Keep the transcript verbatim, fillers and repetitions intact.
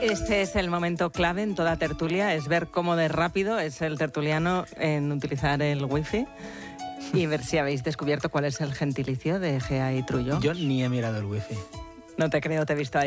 Este es el momento clave en toda tertulia, es ver cómo de rápido es el tertuliano en utilizar el wifi y ver si habéis descubierto cuál es el gentilicio de Gea y Trullo. Yo ni he mirado el wifi. No te creo, te he visto ahí.